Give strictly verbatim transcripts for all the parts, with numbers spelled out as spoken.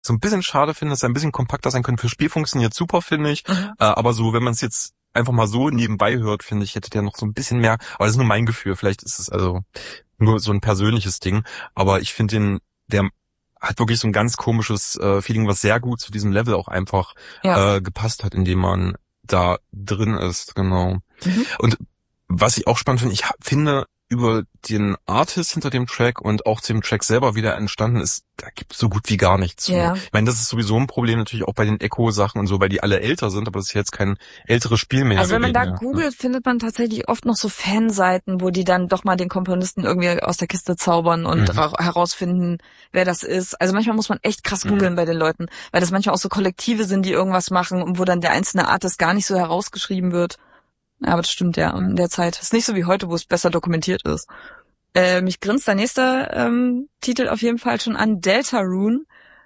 so ein bisschen schade finde, dass er ein bisschen kompakter sein könnte. Für Spiel funktioniert super, finde ich. Mhm. Äh, aber so, wenn man es jetzt einfach mal so nebenbei hört, finde ich, hätte der noch so ein bisschen mehr. Aber das ist nur mein Gefühl. Vielleicht ist es also nur so ein persönliches Ding. Aber ich finde den, der hat wirklich so ein ganz komisches äh, Feeling, was sehr gut zu diesem Level auch einfach ja. äh, gepasst hat, indem man da drin ist. Genau. Mhm. Und was ich auch spannend finde, ich finde, über den Artist hinter dem Track und auch dem Track selber wieder entstanden ist, da gibt es so gut wie gar nichts zu. Ja. Ich meine, das ist sowieso ein Problem natürlich auch bei den Echo-Sachen und so, weil die alle älter sind, aber das ist jetzt kein älteres Spiel mehr. Also wenn man da mehr. googelt, findet man tatsächlich oft noch so Fanseiten, wo die dann doch mal den Komponisten irgendwie aus der Kiste zaubern und mhm. ra- herausfinden, wer das ist. Also manchmal muss man echt krass googeln mhm. bei den Leuten, weil das manchmal auch so Kollektive sind, die irgendwas machen und wo dann der einzelne Artist gar nicht so herausgeschrieben wird. Ja, aber das stimmt ja in der Zeit. Ist nicht so wie heute, wo es besser dokumentiert ist. Äh, mich grinst der nächste ähm, Titel auf jeden Fall schon an. Deltarune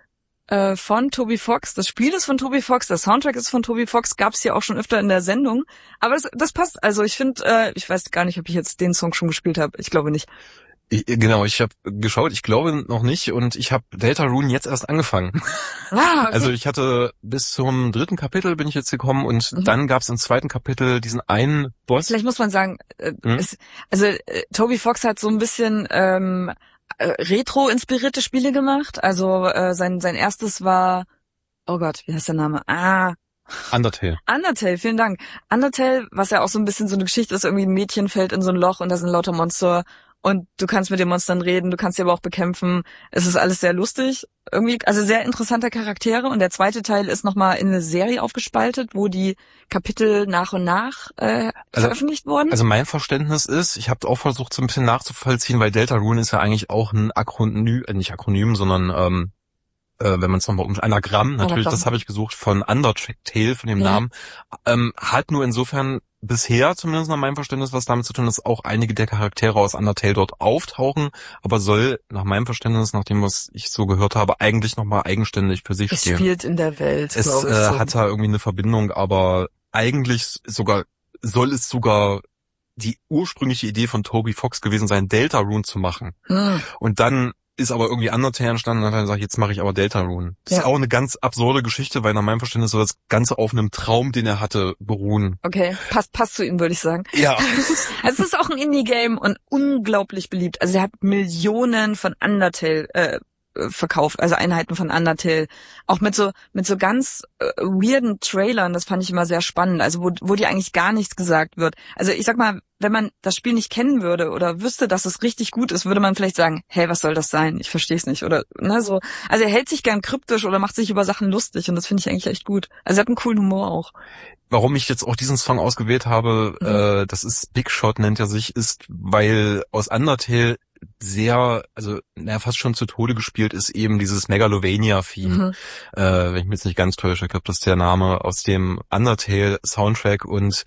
äh, von Toby Fox. Das Spiel ist von Toby Fox, der Soundtrack ist von Toby Fox. Gab es ja auch schon öfter in der Sendung. Aber das, das passt. Also ich finde, äh, ich weiß gar nicht, ob ich jetzt den Song schon gespielt habe. Ich glaube nicht. Ich, genau, ich habe geschaut, ich glaube noch nicht und ich habe Deltarune jetzt erst angefangen. Ah, okay. Also ich hatte bis zum dritten Kapitel bin ich jetzt gekommen und mhm. dann gab es im zweiten Kapitel diesen einen Boss. Vielleicht muss man sagen, äh, mhm. es, also äh, Toby Fox hat so ein bisschen ähm, äh, retro-inspirierte Spiele gemacht. Also äh, sein sein erstes war, oh Gott, wie heißt der Name? Ah, Undertale. Undertale, vielen Dank. Undertale, was ja auch so ein bisschen so eine Geschichte ist, irgendwie ein Mädchen fällt in so ein Loch und da sind lauter Monster. Und du kannst mit den Monstern reden, du kannst sie aber auch bekämpfen. Es ist alles sehr lustig. Irgendwie, also sehr interessante Charaktere. Und der zweite Teil ist nochmal in eine Serie aufgespaltet, wo die Kapitel nach und nach äh, also, veröffentlicht wurden. Also mein Verständnis ist, ich habe auch versucht, so ein bisschen nachzuvollziehen, weil Deltarune ist ja eigentlich auch ein Akronym, äh, nicht Akronym, sondern ähm, äh, wenn man es nochmal um Anagramm, natürlich, Anagramm. Das habe ich gesucht, von Undertale, von dem ja. Namen, ähm, hat nur insofern bisher, zumindest nach meinem Verständnis, was damit zu tun ist, auch einige der Charaktere aus Undertale dort auftauchen, aber soll nach meinem Verständnis, nach dem, was ich so gehört habe, eigentlich nochmal eigenständig für sich es stehen. Es spielt in der Welt, Es glaube ich. äh, So. hat da irgendwie eine Verbindung, aber eigentlich sogar, soll es sogar die ursprüngliche Idee von Toby Fox gewesen sein, Deltarune zu machen. Hm. Und dann ist aber irgendwie Undertale entstanden und hat dann gesagt, jetzt mache ich aber Deltarune. Das ja. ist auch eine ganz absurde Geschichte, weil nach meinem Verständnis soll das Ganze auf einem Traum, den er hatte, beruhen. Okay, passt passt zu ihm, würde ich sagen. Ja. Also es ist auch ein Indie-Game und unglaublich beliebt. Also er hat Millionen von Undertale äh, verkauft, also Einheiten von Undertale, auch mit so mit so ganz äh, weirden Trailern, das fand ich immer sehr spannend, also wo wo dir eigentlich gar nichts gesagt wird. Also ich sag mal, wenn man das Spiel nicht kennen würde oder wüsste, dass es richtig gut ist, würde man vielleicht sagen, hey, was soll das sein? Ich verstehe es nicht oder ne so. Also er hält sich gern kryptisch oder macht sich über Sachen lustig und das finde ich eigentlich echt gut. Also er hat einen coolen Humor auch. Warum ich jetzt auch diesen Song ausgewählt habe, mhm. äh, das ist Big Shot nennt er sich, ist, weil aus Undertale sehr, also naja, fast schon zu Tode gespielt ist eben dieses Megalovania-Theme. Mhm. Äh, wenn ich mich jetzt nicht ganz täusche, ich glaube, das ist der Name aus dem Undertale-Soundtrack und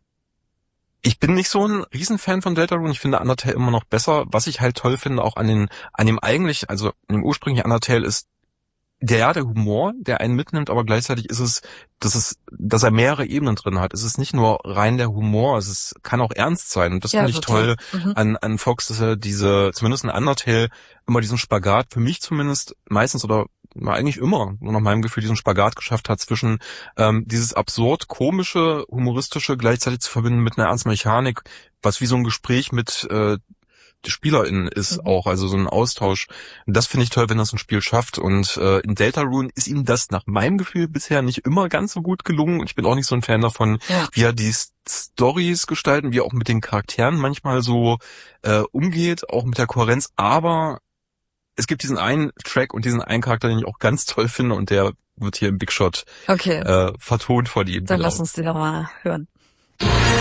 ich bin nicht so ein Riesenfan von Deltarune. Ich finde Undertale immer noch besser. Was ich halt toll finde, auch an den, an dem eigentlich, also an dem ursprünglichen Undertale ist der, ja, der Humor, der einen mitnimmt, aber gleichzeitig ist es, dass es, dass er mehrere Ebenen drin hat. Es ist nicht nur rein der Humor, es ist, kann auch ernst sein. Und das ja, finde ich toll mhm. an, an Fox, dass er diese, zumindest in Undertale, immer diesen Spagat, für mich zumindest meistens oder eigentlich immer, nur nach meinem Gefühl, diesen Spagat geschafft hat zwischen ähm, dieses absurd komische, humoristische gleichzeitig zu verbinden mit einer ernsten Mechanik, was wie so ein Gespräch mit äh, SpielerInnen ist mhm. auch, also so ein Austausch. Und das finde ich toll, wenn das ein Spiel schafft. Und äh, in Deltarune ist ihm das nach meinem Gefühl bisher nicht immer ganz so gut gelungen. Und ich bin auch nicht so ein Fan davon, ja. wie er die Storys gestalten, wie er auch mit den Charakteren manchmal so äh, umgeht, auch mit der Kohärenz. Aber es gibt diesen einen Track und diesen einen Charakter, den ich auch ganz toll finde und der wird hier im Big Shot okay. äh, vertont von ihm. Dann genau. Lass uns den nochmal hören.